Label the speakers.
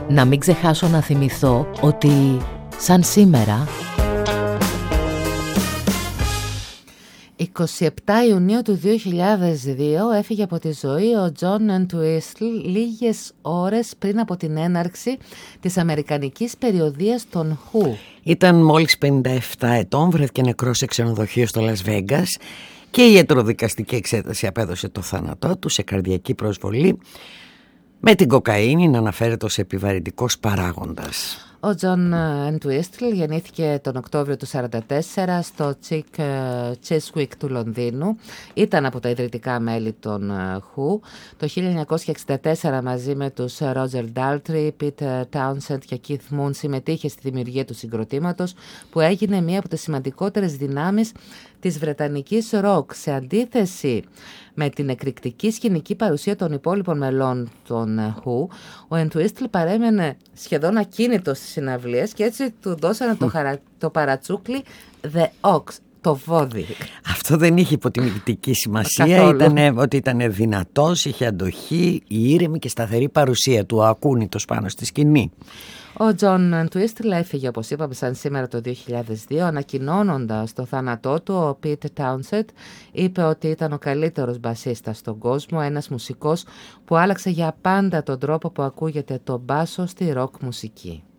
Speaker 1: Να μην ξεχάσω να θυμηθώ ότι σαν σήμερα 27 Ιουνίου του 2002 έφυγε από τη ζωή ο John Entwistle λίγες ώρες πριν από την έναρξη της αμερικανικής περιοδίας των Who.
Speaker 2: Ήταν μόλις 57 ετών, βρέθηκε νεκρός σε ξενοδοχείο στο Las Vegas και η ιατροδικαστική εξέταση απέδωσε το θάνατό του σε καρδιακή προσβολή με την κοκαίνη να αναφέρεται ως επιβαρυντικός παράγοντας.
Speaker 1: Ο John Entwistle γεννήθηκε τον Οκτώβριο του 1944 στο Chiswick του Λονδίνου. Ήταν από τα ιδρυτικά μέλη των Who. Το 1964 μαζί με τους Roger Daltrey, Pete Townshend και Keith Moon συμμετείχε στη δημιουργία του συγκροτήματος, που έγινε μία από τις σημαντικότερες δυνάμεις της βρετανικής ροκ. Σε αντίθεση με την εκρηκτική σκηνική παρουσία των υπόλοιπων μελών των Who, ο Entwistle παρέμενε σχεδόν ακίνητος στις συναυλίες και έτσι του δώσανε το παρατσούκλι The Ox, το βόδι. Αυτό δεν είχε υποτιμητική σημασία, ήταν ότι ήταν δυνατός, είχε αντοχή, η ήρεμη και σταθερή παρουσία του, ακούνητος πάνω στη σκηνή. Ο John Entwistle έφυγε, όπως είπαμε, σαν σήμερα το 2002, ανακοινώνοντας το θάνατό του. Ο Pete Townshend είπε ότι ήταν ο καλύτερος μπασίστας στον κόσμο, ένας μουσικός που άλλαξε για πάντα τον τρόπο που ακούγεται το μπάσο στη ροκ μουσική.